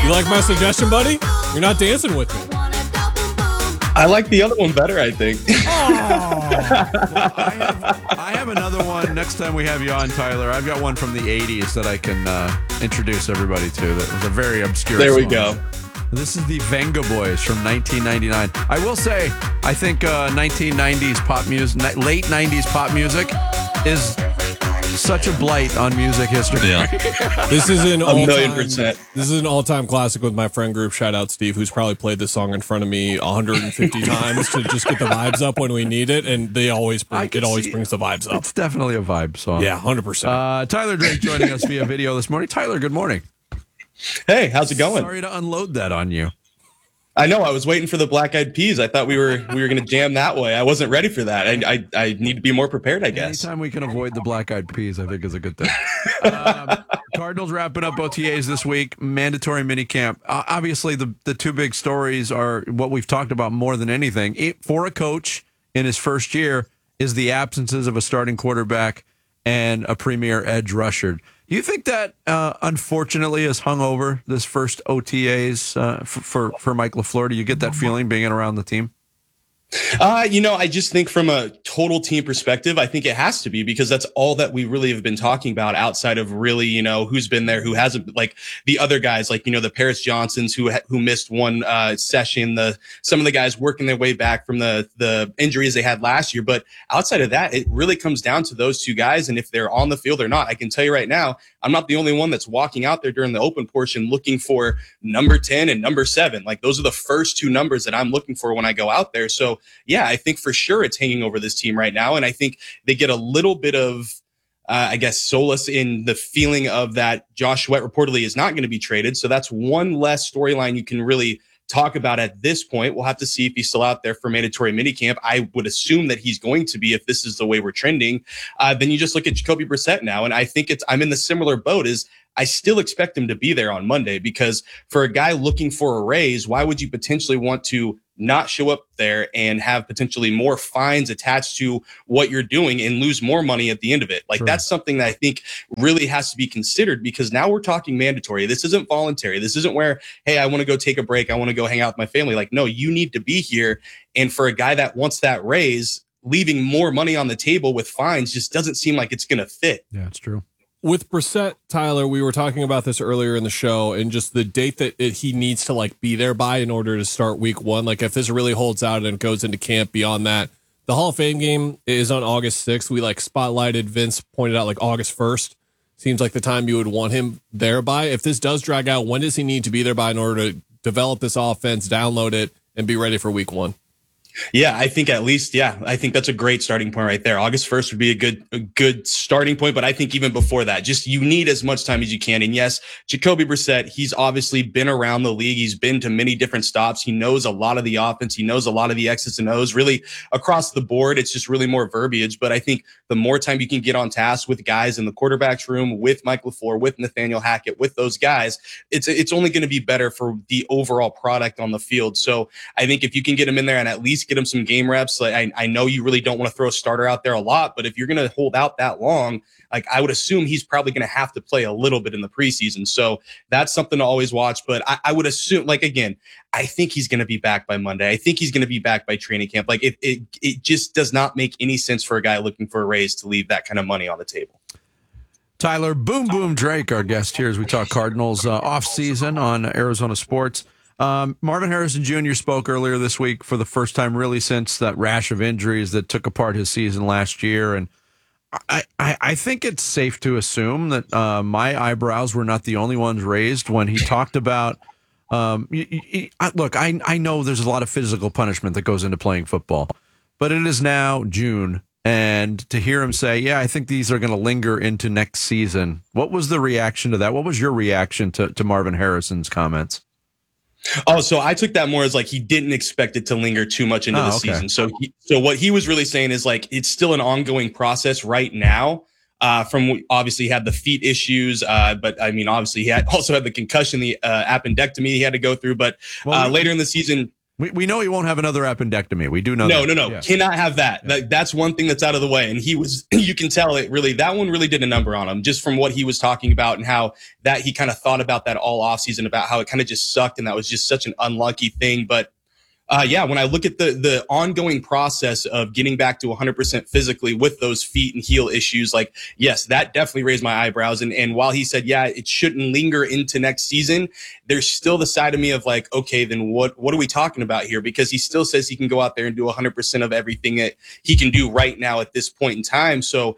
You like my suggestion, buddy? You're not dancing with me. I like the other one better, I think. Well, I have another one next time we have you on, Tyler. I've got one from the 80s that I can introduce everybody to. That was a very obscure There we song. go. This is the Venga Boys from 1999. I will say, I think 1990s pop music, late 90s pop music is such a blight on music history. Yeah. This is an $1,000,000%. This is an all-time classic with my friend group. Shout out Steve, who's probably played this song in front of me 150 times to just get the vibes up when we need it, and it always brings the vibes up. It's definitely a vibe song. Yeah, 100%. Tyler Drake joining us via video this morning. Tyler, good morning. Hey, how's it going? Sorry to unload that on you. I know. I was waiting for the Black Eyed Peas. I thought we were going to jam that way. I wasn't ready for that. I need to be more prepared, I guess. Anytime we can avoid the Black Eyed Peas, I think is a good thing. Cardinals wrapping up OTAs this week. Mandatory minicamp. Obviously, the two big stories are what we've talked about more than anything. For a coach in his first year is the absences of a starting quarterback and a premier edge rusher. Do you think that, unfortunately, has hung over this first OTAs for Mike LaFleur? Do you get that feeling being around the team? I just think from a total team perspective, I think it has to be, because that's all that we really have been talking about outside of really, who's been there, who hasn't, like the other guys, like, the Paris Johnsons who missed one session, some of the guys working their way back from the injuries they had last year. But outside of that, it really comes down to those two guys. And if they're on the field or not, I can tell you right now, I'm not the only one that's walking out there during the open portion looking for number 10 and number 7. Like, those are the first two numbers that I'm looking for when I go out there. So yeah, I think for sure it's hanging over this team right now. And I think they get a little bit of, solace in the feeling of that Josh Sweat reportedly is not going to be traded. So that's one less storyline you can really talk about at this point. We'll have to see if he's still out there for mandatory minicamp. I would assume that he's going to be if this is the way we're trending. Then you just look at Jacoby Brissett now, and I think I'm in the similar boat as I still expect him to be there on Monday, because for a guy looking for a raise, why would you potentially want to not show up there and have potentially more fines attached to what you're doing and lose more money at the end of it? Like, That's something that I think really has to be considered, because now we're talking mandatory. This isn't voluntary. This isn't where, hey, I want to go take a break, I want to go hang out with my family. Like, no, you need to be here. And for a guy that wants that raise, leaving more money on the table with fines just doesn't seem like it's going to fit. Yeah, it's true. With Brissett, Tyler, we were talking about this earlier in the show, and just the date that he needs to be there by in order to start week 1. Like, if this really holds out and goes into camp beyond that, the Hall of Fame game is on August 6th. We spotlighted, Vince pointed out August 1st. Seems like the time you would want him there by. If this does drag out, when does he need to be there by in order to develop this offense, download it, and be ready for week 1? Yeah, I think I think that's a great starting point right there. August 1st would be a good starting point, but I think even before that, just you need as much time as you can. And yes, Jacoby Brissett, he's obviously been around the league. He's been to many different stops. He knows a lot of the offense. He knows a lot of the X's and O's really across the board. It's just really more verbiage. But I think the more time you can get on task with guys in the quarterback's room, with Mike LaFleur, with Nathaniel Hackett, with those guys, it's only going to be better for the overall product on the field. So I think if you can get him in there and at least get him some game reps, I know you really don't want to throw a starter out there a lot, but if you're going to hold out that long, I would assume he's probably going to have to play a little bit in the preseason. So that's something to always watch. But I would assume, again, I think he's going to be back by Monday. I think he's going to be back by training camp. It just does not make any sense for a guy looking for a raise to leave that kind of money on the table. Tyler Boom Boom Drake, our guest here as we talk Cardinals off season on Arizona Sports. Marvin Harrison Jr. spoke earlier this week for the first time really since that rash of injuries that took apart his season last year. And I think it's safe to assume that my eyebrows were not the only ones raised when he talked about, look, I know there's a lot of physical punishment that goes into playing football, but it is now June. And to hear him say, yeah, I think these are going to linger into next season. What was the reaction to that? What was your reaction to Marvin Harrison's comments? Oh, so I took that more as he didn't expect it to linger too much into the season. So what he was really saying is it's still an ongoing process right now. Obviously he had the feet issues, but I mean, obviously he also had the concussion, the appendectomy he had to go through. But later in the season, We know he won't have another appendectomy. We do know No, that. no. Yeah. Cannot have that. Yeah. That's one thing that's out of the way. And he was, you can tell that one really did a number on him just from what he was talking about and how that he kind of thought about that all offseason about how it kind of just sucked. And that was just such an unlucky thing. But when I look at the ongoing process of getting back to 100% physically with those feet and heel issues, like, yes, that definitely raised my eyebrows. And while he said, yeah, it shouldn't linger into next season, there's still the side of me of like, okay, then what are we talking about here? Because he still says he can go out there and do 100% of everything that he can do right now at this point in time. So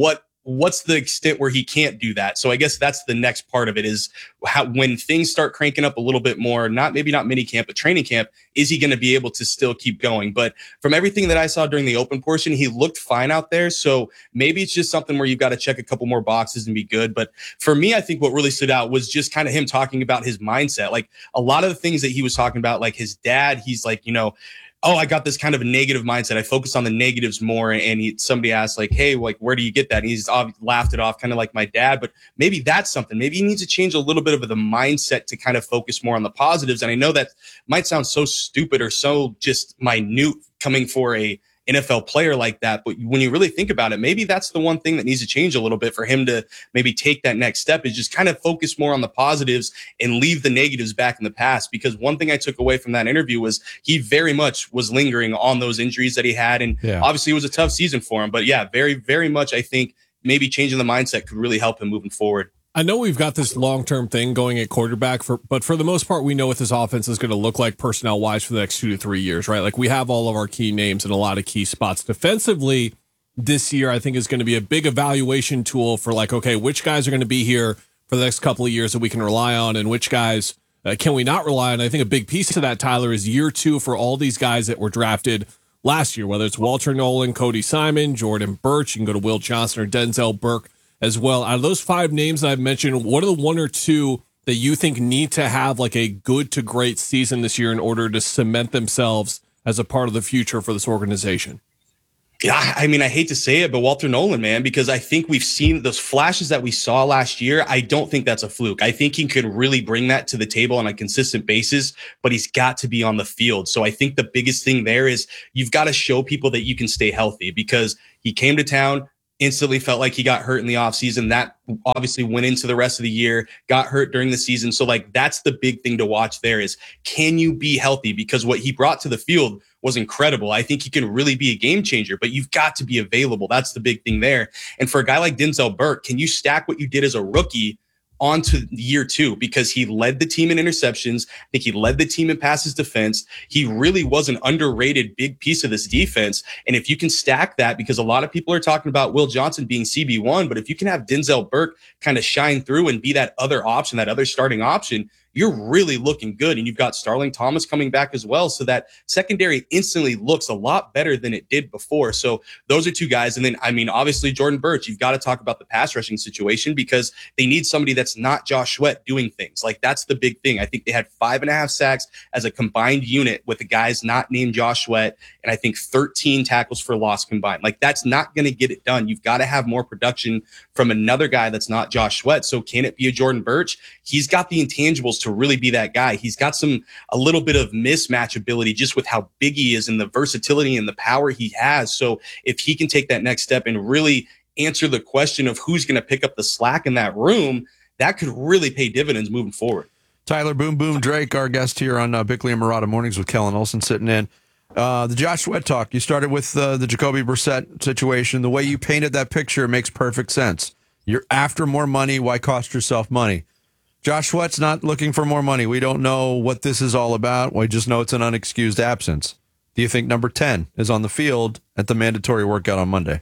what's the extent where he can't do that? So I guess that's the next part of it is how, when things start cranking up a little bit more, maybe not mini camp, but training camp, is he going to be able to still keep going? But from everything that I saw during the open portion, he looked fine out there. So maybe it's just something where you've got to check a couple more boxes and be good. But for me, I think what really stood out was just kind of him talking about his mindset. Like a lot of the things that he was talking about, like his dad, he's like, oh, I got this kind of a negative mindset. I focus on the negatives more. And somebody asked like, hey, like, where do you get that? And he's laughed it off kind of like my dad, but maybe that's something. Maybe he needs to change a little bit of the mindset to kind of focus more on the positives. And I know that might sound so stupid or so just minute coming for a NFL player like that. But when you really think about it, maybe that's the one thing that needs to change a little bit for him to maybe take that next step is just kind of focus more on the positives and leave the negatives back in the past. Because one thing I took away from that interview was he very much was lingering on those injuries that he had. And obviously it was a tough season for him. But yeah, very, very much I think maybe changing the mindset could really help him moving forward. I know we've got this long-term thing going at quarterback, but for the most part, we know what this offense is going to look like personnel-wise for the next 2 to 3 years, right? Like we have all of our key names in a lot of key spots. Defensively, this year, I think is going to be a big evaluation tool for like, okay, which guys are going to be here for the next couple of years that we can rely on and which guys can we not rely on? I think a big piece of that, Tyler, is year 2 for all these guys that were drafted last year, whether it's Walter Nolan, Cody Simon, Jordan Burch, you can go to Will Johnson or Denzel Burke as well. Out of those 5 names that I've mentioned, what are the 1 or 2 that you think need to have like a good to great season this year in order to cement themselves as a part of the future for this organization? Yeah, I mean, I hate to say it, but Walter Nolan, man, because I think we've seen those flashes that we saw last year. I don't think that's a fluke. I think he could really bring that to the table on a consistent basis, but he's got to be on the field. So I think the biggest thing there is you've got to show people that you can stay healthy because he came to town, instantly felt like he got hurt in the offseason. That obviously went into the rest of the year, got hurt during the season. So like, that's the big thing to watch there is, can you be healthy? Because what he brought to the field was incredible. I think he can really be a game changer, but you've got to be available. That's the big thing there. And for a guy like Denzel Burke, can you stack what you did as a rookie onto year 2? Because he led the team in interceptions. I think he led the team in passes defense. He really was an underrated big piece of this defense. And if you can stack that, because a lot of people are talking about Will Johnson being CB1, but if you can have Denzel Burke kind of shine through and be that other option, that other starting option, you're really looking good. And you've got Starling Thomas coming back as well. So that secondary instantly looks a lot better than it did before. So those are 2 guys. And then, I mean, obviously Jordan Burch, you've got to talk about the pass rushing situation because they need somebody that's not Josh Sweat doing things. Like that's the big thing. I think they had 5.5 sacks as a combined unit with the guys not named Josh Sweat. And I think 13 tackles for loss combined. Like that's not going to get it done. You've got to have more production from another guy that's not Josh Sweat. So can it be a Jordan Burch? He's got the intangibles to really be that guy. He's got a little bit of mismatch ability just with how big he is and the versatility and the power he has. So if he can take that next step and really answer the question of who's going to pick up the slack in that room, that could really pay dividends moving forward. Tyler Boom Boom Drake, our guest here on Bickley and Marotta Mornings with Kellen Olson sitting in. The Josh Sweat talk, you started with the Jacoby Brissett situation. The way you painted that picture makes perfect sense. You're after more money. Why cost yourself money? Josh Sweat's not looking for more money. We don't know what this is all about. We just know it's an unexcused absence. Do you think number 10 is on the field at the mandatory workout on Monday?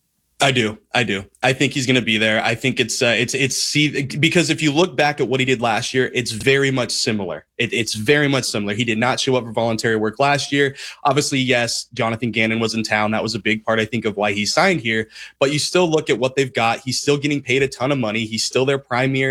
I do. I think he's going to be there. I think it's because if you look back at what he did last year, it's very much similar. It's very much similar. He did not show up for voluntary work last year. Obviously, yes, Jonathan Gannon was in town. That was a big part, I think, of why he signed here. But you still look at what they've got. He's still getting paid a ton of money. He's still their premier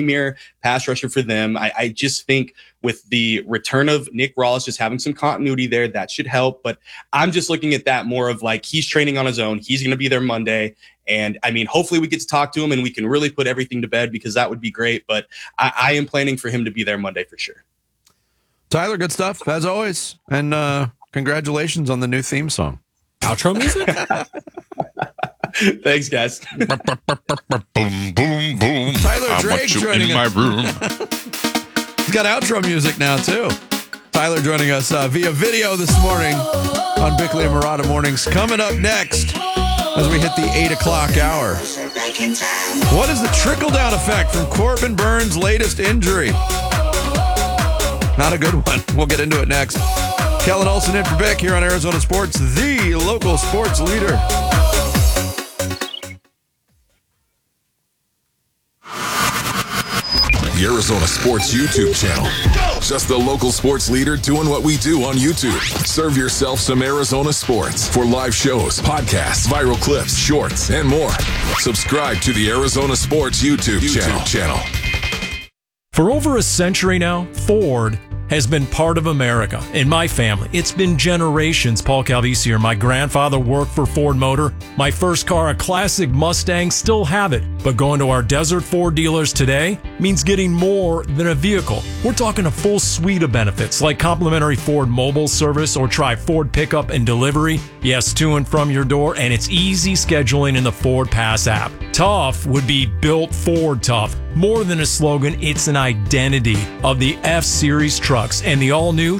pass rusher for them. I just think with the return of Nick Rawls, just having some continuity there, that should help. But I'm just looking at that more of like he's training on his own. He's going to be there Monday. And I mean, hopefully we get to talk to him and we can really put everything to bed because that would be great. But I am planning for him to be there Monday for sure. Tyler, good stuff, as always. And congratulations on the new theme song. Outro music? Thanks, guys. Boom, boom, boom. Tyler I Drake want you joining in my us. room. He's got outro music now, too. Tyler joining us via video this morning on Bickley and Murata Mornings. Coming up next as we hit the 8 o'clock hour. What is the trickle-down effect from Corbin Burns' latest injury? Not a good one. We'll get into it next. Kellen Olson in for Bick here on Arizona Sports, the local sports leader. The Arizona Sports YouTube channel. Just the local sports leader doing what we do on YouTube. Serve yourself some Arizona sports for live shows, podcasts, viral clips, shorts, and more. Subscribe to the Arizona Sports YouTube channel. For over a century now, Ford has been part of America. In my family, it's been generations. Paul Calvisier, my grandfather worked for Ford Motor. My first car, a classic Mustang, still have it. But going to our Desert Ford dealers today means getting more than a vehicle. We're talking a full suite of benefits like complimentary Ford mobile service or try Ford pickup and delivery. Yes, to and from your door, and it's easy scheduling in the Ford Pass app. Tough would be built Ford tough. More than a slogan, it's an identity of the F-Series trucks, and the all-new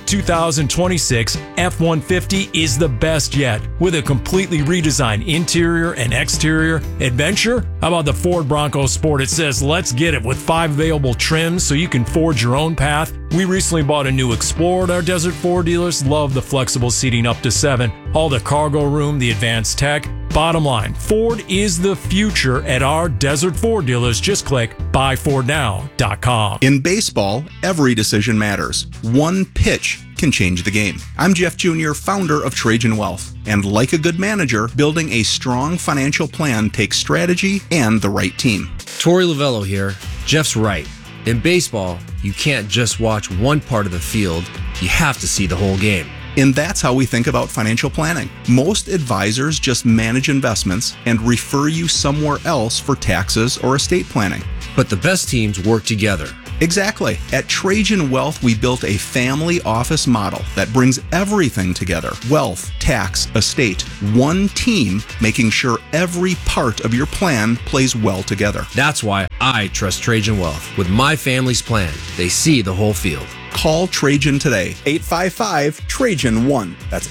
2026 F-150 is the best yet. With a completely redesigned interior and exterior adventure, how about the Ford Bronco Sport? It says, let's get it, with 5 available trims so you can forge your own path. We recently bought a new Explorer at our Desert Ford dealers. Love the flexible seating up to 7. All the cargo room, the advanced tech. Bottom line, Ford is the future at our Desert Ford dealers. Just click buyfordnow.com. In baseball, every decision matters. One pitch can change the game. I'm Jeff Jr., founder of Trajan Wealth. And like a good manager, building a strong financial plan takes strategy and the right team. Torey Lavello here. Jeff's right. In baseball, you can't just watch one part of the field. You have to see the whole game. And that's how we think about financial planning. Most advisors just manage investments and refer you somewhere else for taxes or estate planning. But the best teams work together. Exactly. At Trajan Wealth, we built a family office model that brings everything together. Wealth, tax, estate. One team making sure every part of your plan plays well together. That's why I trust Trajan Wealth. With my family's plan, they see the whole field. Call Trajan today. 855-TRAJAN-1. That's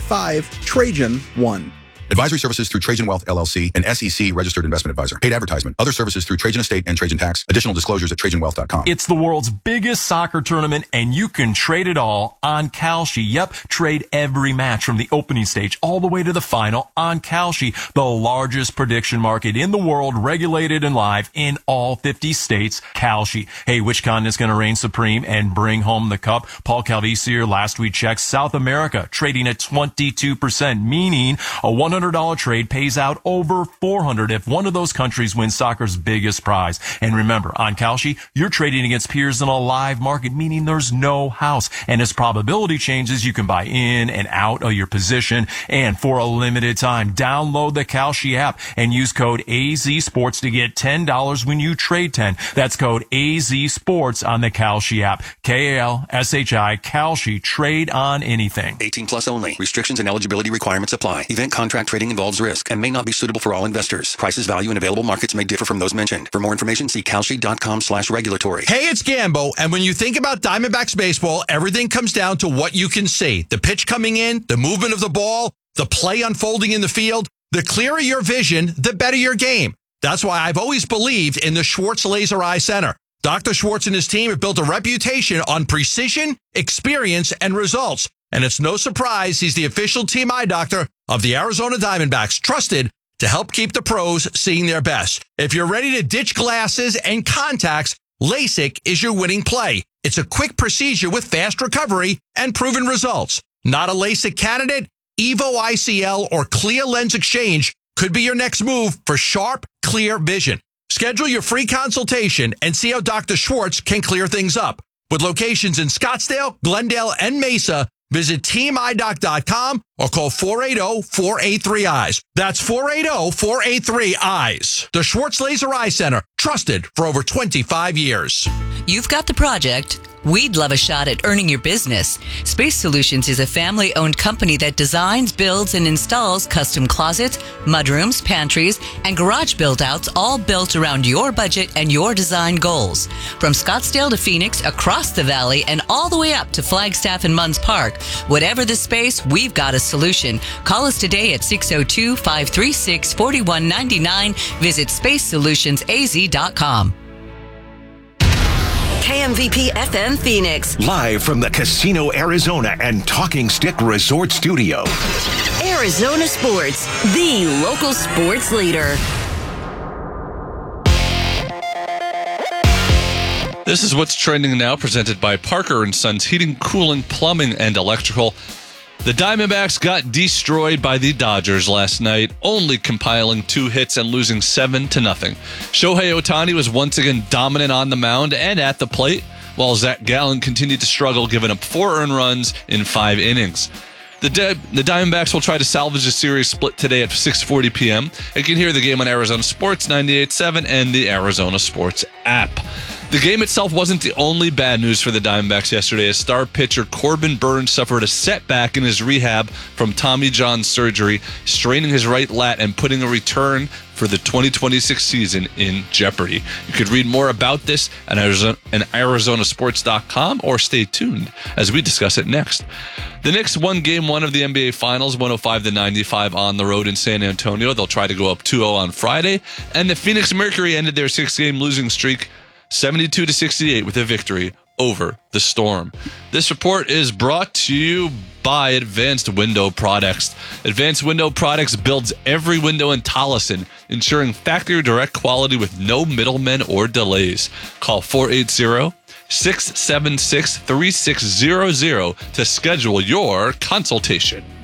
855-TRAJAN-1. Advisory services through Trajan Wealth, LLC, an SEC registered investment advisor. Paid advertisement. Other services through Trajan Estate and Trajan Tax. Additional disclosures at TrajanWealth.com. It's the world's biggest soccer tournament, and you can trade it all on Kalshi. Yep, trade every match from the opening stage all the way to the final on Kalshi, the largest prediction market in the world, regulated and live in all 50 states. Kalshi. Hey, which continent's going to reign supreme and bring home the cup? Paul Calvisier last week checked South America, trading at 22%, meaning a $100 trade pays out over $400 if one of those countries wins soccer's biggest prize. And remember, on Kalshi, you're trading against peers in a live market, meaning there's no house. And as probability changes, you can buy in and out of your position. And for a limited time, download the Kalshi app and use code AZSports to get $10 when you trade 10. That's code AZSports on the Kalshi app. Kalshi, Kalshi. Trade on anything. 18 plus only. Restrictions and eligibility requirements apply. Event contract trading involves risk and may not be suitable for all investors. Prices, value, and available markets may differ from those mentioned. For more information, see kalshi.com/regulatory. Hey, it's Gambo, and when you think about Diamondbacks baseball, everything comes down to what you can see. The pitch coming in, the movement of the ball, the play unfolding in the field. The clearer your vision, the better your game. That's why I've always believed in the Schwartz Laser Eye Center. Dr. Schwartz and his team have built a reputation on precision, experience, and results. And it's no surprise he's the official team eye doctor of the Arizona Diamondbacks, trusted to help keep the pros seeing their best. If you're ready to ditch glasses and contacts, LASIK is your winning play. It's a quick procedure with fast recovery and proven results. Not a LASIK candidate? Evo ICL or Clear Lens Exchange could be your next move for sharp, clear vision. Schedule your free consultation and see how Dr. Schwartz can clear things up. With locations in Scottsdale, Glendale, and Mesa, visit teamidoc.com or call 480-483-EYES. That's 480-483-EYES. The Schwartz Laser Eye Center, trusted for over 25 years. You've got the project. We'd love a shot at earning your business. Space Solutions is a family-owned company that designs, builds, and installs custom closets, mudrooms, pantries, and garage build-outs, all built around your budget and your design goals. From Scottsdale to Phoenix, across the valley, and all the way up to Flagstaff and Munns Park. Whatever the space, we've got a solution. Call us today at 602-536-4199. Visit spacesolutionsaz.com. KMVP FM Phoenix. Live from the Casino Arizona and Talking Stick Resort Studio. Arizona Sports, the local sports leader. This is what's trending now, presented by Parker & Sons Heating, Cooling, Plumbing, and Electrical. The Diamondbacks got destroyed by the Dodgers last night, only compiling 2 hits and losing 7-0. Shohei Ohtani was once again dominant on the mound and at the plate, while Zach Gallen continued to struggle, giving up 4 earned runs in 5 innings. The Diamondbacks will try to salvage a series split today at 6:40 p.m. You can hear the game on Arizona Sports 98.7 and the Arizona Sports app. The game itself wasn't the only bad news for the Diamondbacks yesterday, as star pitcher Corbin Burnes suffered a setback in his rehab from Tommy John surgery, straining his right lat and putting a return for the 2026 season in jeopardy. You could read more about this at Arizonasports.com or stay tuned as we discuss it next. The Knicks won Game 1 of the NBA Finals, 105-95 on the road in San Antonio. They'll try to go up 2-0 on Friday. And the Phoenix Mercury ended their 6-game losing streak 72-68 with a victory over the Storm. This report is brought to you by Advanced Window Products. Advanced Window Products builds every window in Tolleson, ensuring factory direct quality with no middlemen or delays. Call 480-676-3600 to schedule your consultation.